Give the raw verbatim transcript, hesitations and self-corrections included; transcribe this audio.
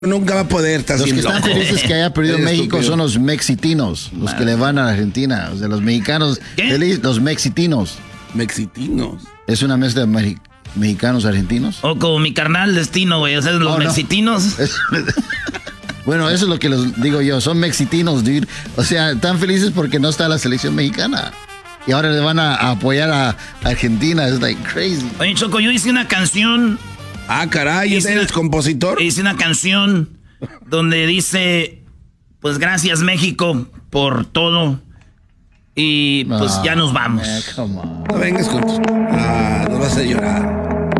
Nunca va a poder estar Los que sin están loco. felices que haya perdido Es México estúpido. son los mexitinos, los Madre. que le van a Argentina. O sea, los mexicanos, ¿Qué? feliz, los mexitinos. Mexitinos. Es una mezcla de mexi- mexicanos argentinos. O como mi carnal destino, güey. O sea, los Oh, no. mexitinos. Es- bueno, eso es lo que les digo yo. Son mexitinos, dude. O sea, están felices porque no está la selección mexicana. Y ahora le van a, a apoyar a Argentina. Es like crazy. Oye, Choco, yo hice una canción. Ah, caray, Hice ¿eres una- compositor? Hice una canción donde dice, pues gracias México por todo. Y pues Ah, ya nos vamos. man, come on. No vengas con tus... Ah, no vas a llorar.